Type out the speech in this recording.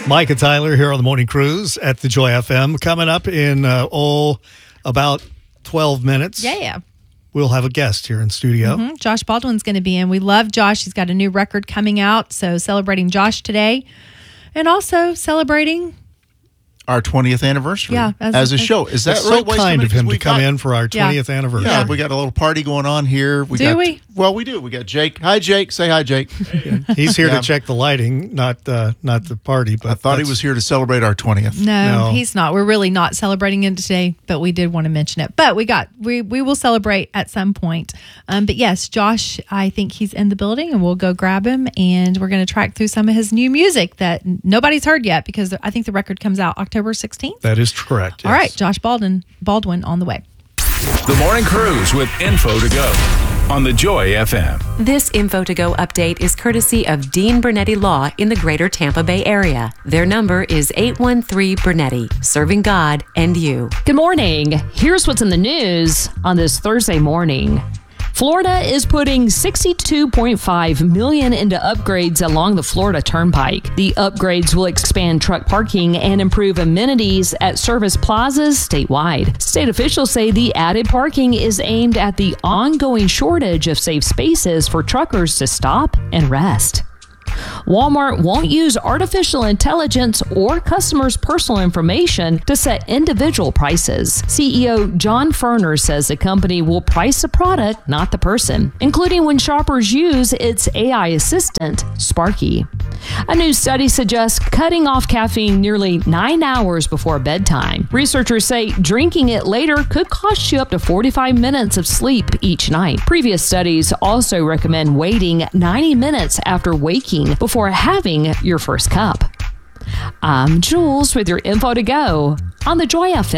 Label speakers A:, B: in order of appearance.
A: Mike and Tyler here on the Morning Cruise at the Joy FM. Coming up in, about 12 minutes.
B: Yeah.
A: We'll have a guest here in studio.
B: Mm-hmm. Josh Baldwin's going to be in. We love Josh. He's got a new record coming out. So celebrating Josh today. And also celebrating
C: our 20th anniversary as a show. Is that
A: it's
C: right?
A: so kind of him to come in for our 20th anniversary.
C: Yeah, we got a little party going on here.
B: Do we?
C: Well, we do. We got Jake. Hi, Jake. Say hi, Jake.
A: He's here to check the lighting, not the party. But
C: I thought he was here to celebrate our 20th.
B: No, he's not. We're really not celebrating it today, but we did want to mention it. But we will celebrate at some point. But yes, Josh, I think he's in the building, and we'll go grab him, and we're going to track through some of his new music that nobody's heard yet, because I think the record comes out October 16th.
A: That is correct. Yes.
B: All right, Josh Baldwin on the way.
D: The Morning Cruise with Info to Go on the Joy FM.
E: This Info to Go update is courtesy of Dean Bernetti Law in the greater Tampa Bay area. Their number is 813 Bernetti, serving God and you.
F: Good morning. Here's what's in the news on this Thursday morning. Florida is putting $62.5 million into upgrades along the Florida Turnpike. The upgrades will expand truck parking and improve amenities at service plazas statewide. State officials say the added parking is aimed at the ongoing shortage of safe spaces for truckers to stop and rest. Walmart won't use artificial intelligence or customers' personal information to set individual prices. CEO John Furner says the company will price the product, not the person, including when shoppers use its AI assistant, Sparky. A new study suggests cutting off caffeine nearly 9 hours before bedtime. Researchers say drinking it later could cost you up to 45 minutes of sleep each night. Previous studies also recommend waiting 90 minutes after waking before having your first cup. I'm Jules with your Info to Go on the Joy FM.